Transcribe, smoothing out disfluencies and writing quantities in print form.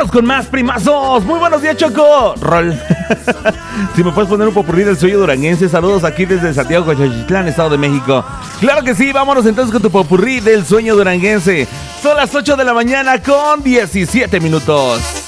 Vamos con más primazos. Muy buenos días, Choco. Rol. Si me puedes poner un popurrí del sueño duranguense. Saludos aquí desde Santiago, Cochachitlán, Estado de México. Claro que sí, vámonos entonces con tu popurrí del sueño duranguense. Son las 8 de la mañana con 17 minutos.